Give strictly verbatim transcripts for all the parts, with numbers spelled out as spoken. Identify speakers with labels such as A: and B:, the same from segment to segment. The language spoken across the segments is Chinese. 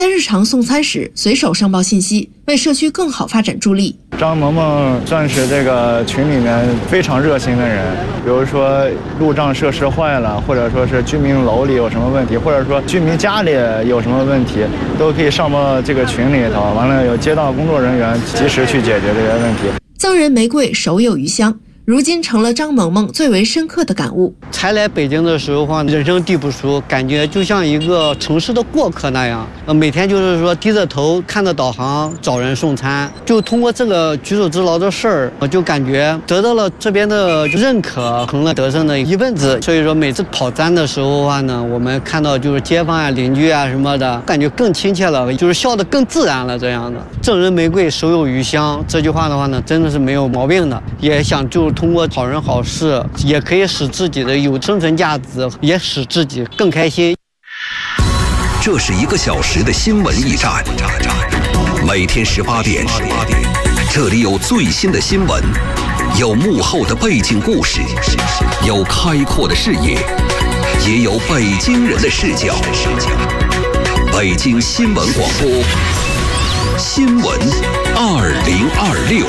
A: 在日常送餐时随手上报信息，为社区更好发展助力。
B: 张萌萌算是这个群里面非常热心的人，比如说路障设施坏了，或者说是居民楼里有什么问题，或者说居民家里有什么问题，都可以上报这个群里头，完了有街道工作人员及时去解决这些问题。
A: 赠人玫瑰，手有余香。如今成了张萌萌最为深刻的感悟。
C: 才来北京的时候话，人生地不熟，感觉就像一个城市的过客那样。呃，每天就是说低着头看着导航找人送餐，就通过这个举手之劳的事儿，我就感觉得到了这边的认可，成了德胜的一份子。所以说每次跑站的时候话呢，我们看到就是街坊啊、邻居啊什么的，感觉更亲切了，就是笑得更自然了这样的。赠人玫瑰，手有余香，这句话的话呢，真的是没有毛病的。也想就通过好人好事，也可以使自己的有生存价值，也使自己更开心。
D: 这是一个小时的新闻驿站，每天十八点，这里有最新的新闻，有幕后的背景故事，有开阔的视野，也有北京人的视角。北京新闻广播，新闻二零二六。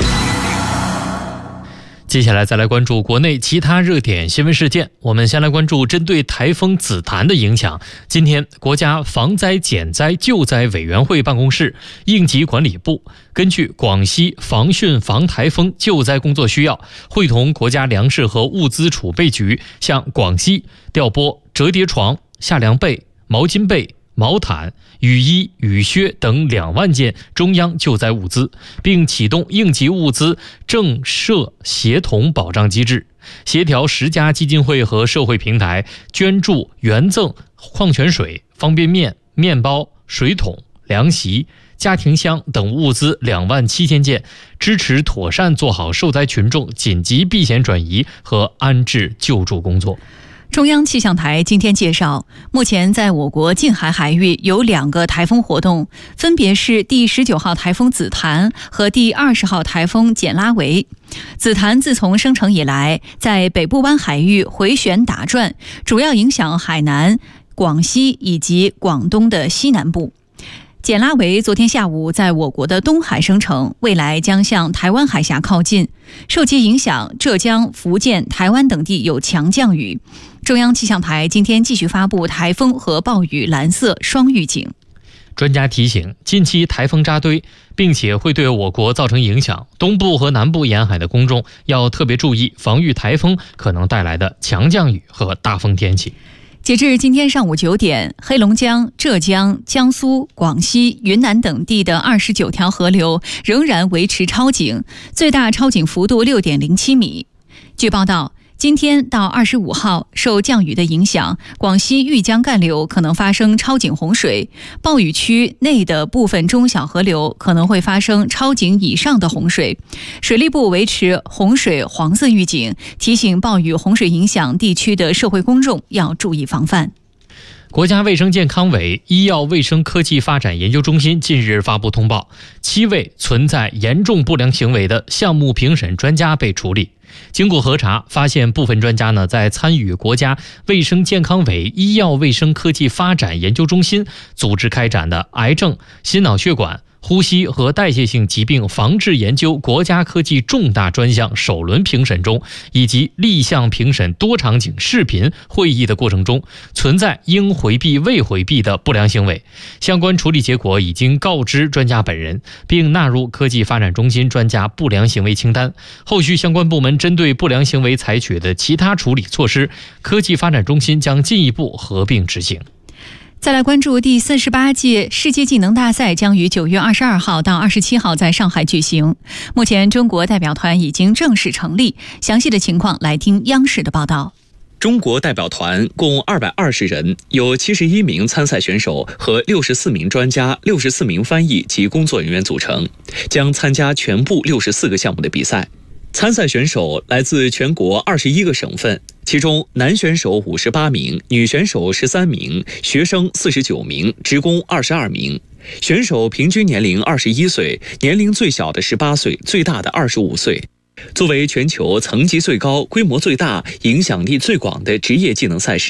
E: 接下来再来关注国内其他热点新闻事件。我们先来关注针对台风紫檀的影响。今天，国家防灾减灾救灾委员会办公室、应急管理部根据广西防汛防台风救灾工作需要，会同国家粮食和物资储备局向广西调拨折叠床、夏凉被、毛巾被、毛毯、雨衣、雨靴等两万件中央救灾物资，并启动应急物资政社协同保障机制，协调十家基金会和社会平台捐助援赠矿泉水、方便面、面包、水桶、凉席、家庭箱等物资两万七千件，支持妥善做好受灾群众紧急避险转移和安置救助工作。
F: 中央气象台今天介绍，目前在我国近海海域有两个台风活动，分别是第十九号台风紫檀和第二十号台风简拉维。紫檀自从生成以来，在北部湾海域回旋打转，主要影响海南、广西以及广东的西南部。简拉维昨天下午在我国的东海生成，未来将向台湾海峡靠近，受其影响，浙江、福建、台湾等地有强降雨。中央气象台今天继续发布台风和暴雨蓝色双预警。
E: 专家提醒，近期台风扎堆，并且会对我国造成影响，东部和南部沿海的公众要特别注意防御台风可能带来的强降雨和大风天气。
F: 截至今天上午九点，黑龙江、浙江、江苏、广西、云南等地的二十九条河流仍然维持超警，最大超警幅度 六点零七米。据报道，今天到二十五号，受降雨的影响，广西玉江干流可能发生超警洪水，暴雨区内的部分中小河流可能会发生超警以上的洪水。水利部维持洪水黄色预警，提醒暴雨洪水影响地区的社会公众要注意防范。
E: 国家卫生健康委医药卫生科技发展研究中心近日发布通报，七位存在严重不良行为的项目评审专家被处理。经过核查，发现部分专家呢在参与国家卫生健康委医药卫生科技发展研究中心组织开展的癌症、心脑血管、呼吸和代谢性疾病防治研究国家科技重大专项首轮评审中，以及立项评审多场景视频会议的过程中，存在应回避未回避的不良行为。相关处理结果已经告知专家本人，并纳入科技发展中心专家不良行为清单。后续相关部门针对不良行为采取的其他处理措施，科技发展中心将进一步合并执行。
F: 再来关注第四十八届世界技能大赛将于九月二十二号到二十七号在上海举行。目前中国代表团已经正式成立，详细的情况来听央视的报道。
G: 中国代表团共二百二十人，有七十一名参赛选手和六十四名专家、六十四名翻译及工作人员组成，将参加全部六十四个项目的比赛。参赛选手来自全国二十一个省份，其中男选手五十八名，女选手十三名，学生四十九名，职工二十二名。选手平均年龄二十一岁，年龄最小的十八岁，最大的二十五岁。作为全球层级最高、规模最大、影响力最广的职业技能赛事，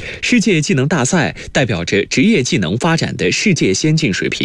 G: 世界技能大赛代表着职业技能发展的世界先进水平。